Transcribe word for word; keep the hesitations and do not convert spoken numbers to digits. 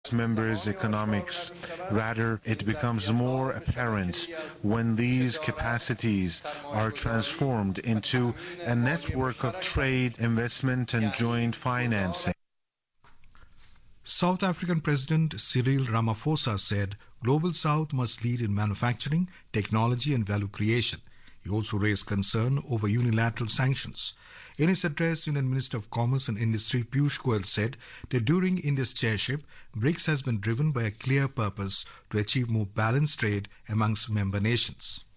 members' economics. Rather, it becomes more apparent when these capacities are transformed into a network of trade, investment, and joint financing. South African President Cyril Ramaphosa said Global South must lead in manufacturing, technology and value creation. He also raised concern over unilateral sanctions. In his address, Union Minister of Commerce and Industry Piyush Goyal said that during India's chairship, BRICS has been driven by a clear purpose to achieve more balanced trade amongst member nations.